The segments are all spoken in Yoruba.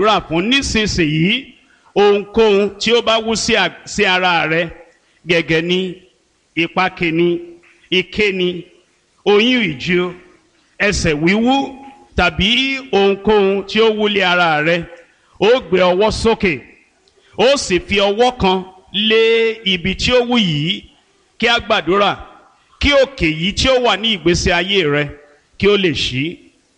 gbàdúrà fún nísinsìnyí ohunkóhun tí ó bá wú sí ara rẹ, gẹ̀gẹ̀ ni, ìpakè ni, ike ni, oyún ìju, ẹsẹ̀ wíwú tàbí ohunkóhun tí ó wúlé ara rẹ, ó gbé ọwọ́ sókè ó sì fi ọwọ́ kan lé ibi tí ó wú yìí, kí a gbàdúrà kí òkè yìí tí ó wà ní ìgbésí ayé rẹ kí ó lè ṣí.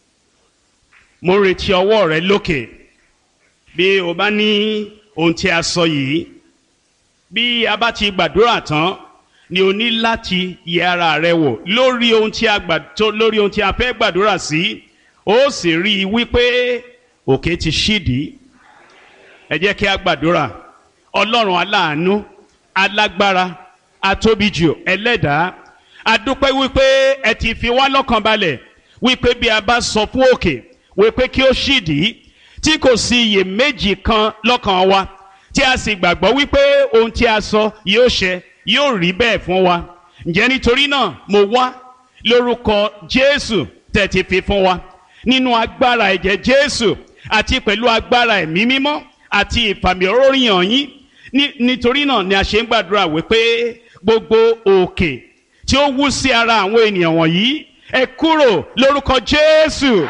Mo retí ọwọ́ rẹ lókè. Bí o bá ní ohun tí a sọ yìí, bí a bá ti gbàdúrà tán ni o ní láti yẹ ara rẹ wò lórí ohun tí a fẹ́ gbàdúrà sí. Ó sì rí i wípé òkè ti ṣídìí. Ẹ jẹ́ kí a gbàdúrà. Ọlọ́run aláàánú, alágbára, atóbijù, ẹlẹ́dàá, a dúpẹ́ wípé ẹ ti fi wá lọ́kàn balẹ̀ wípé bí a bá sọ fún òkè wípé kí ó ṣídìí, tí kò sí iyèméjì kan lọ́kàn wa, tí a sì gbàgbọ́ wípé ohun tí a sọ yóò ṣẹ, yóò rí bẹ́ẹ̀ fún wa. Ǹjẹ́ nítorí náà mo wá lórúkọ Jésù tẹ́ ti fi fún wa, nínú agbára ẹ̀jẹ̀ Jésù àti pẹ̀lú agbára ẹ̀mí mímọ́ àti ìfàmìróyàn yín. Nítorí náà ni a ṣe ń gbàdúrà wípé gbogbo òkè tí ó wú sí ara àwọn ènìyàn wọ̀nyí, ẹ kúrò lórúkọ Jésù.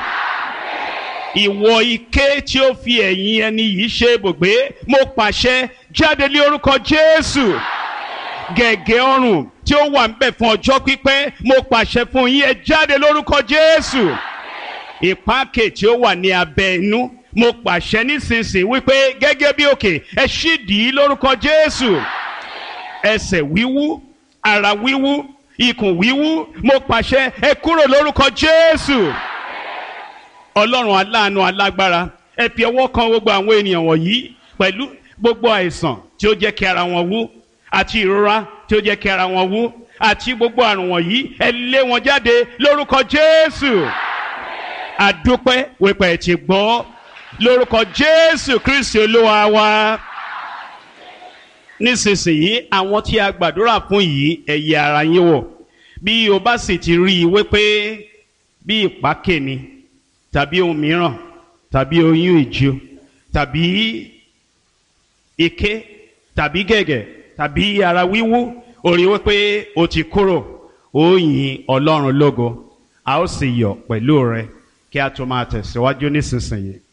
Ìwọ ike tí ó fi ẹ̀yìn ẹni yìí ṣe ibùgbé, mo pàṣẹ jáde lé orúkọ Jésù. Gẹ̀gẹ̀ ọrùn tí ó wà ńbẹ̀ fún ọjọ́ pípẹ́, mo pàṣẹ fún yín, ẹ jáde lórúkọ Jésù. Ìpákè tí ó wà ní abẹ́ inú, mo pàṣẹ nísinsìnyí wípé gẹ́gẹ́ bí òkè, ẹ ṣídìí lórúkọ Jésù. Ẹsẹ̀ wíwú, ara wíwú, ikùn wíwú, mo pàṣẹ ẹ kúrò lórúkọ Jésù. Ọlọ́run aláàánú alágbára, ẹ fi ọwọ́ kan gbogbo àwọn ènìyàn wọ̀nyí pẹ̀lú gbogbo àìsàn tí ó jẹ́ kí ara wọn wú, àti ìrora tí ó jẹ́ kí ara wọn wú, àti gbogbo àrùn wọ̀nyí, ẹ lé wọn jáde lórúkọ Jésù. A dúpẹ́ wípé ẹ ti gbọ́, lórúkọ Jésù Kristi Olúwa wa. Nísinsìnyí àwọn tí a gbàdúrà fún yìí, ẹ yẹ ara yín wò. Bí o bá sì ti rí i wípé bí ìpákè ni, tàbí ohun mìíràn, tàbí oyún ìju, tàbí ike, tàbí gẹ̀gẹ̀, tàbí ara wíwú, ó rí wípé o ti kúrò, ó yìn Ọlọ́run lógo. A ó sì yọ̀ pẹ̀lú rẹ kí a tó máa tẹ̀síwájú nísinsìnyí.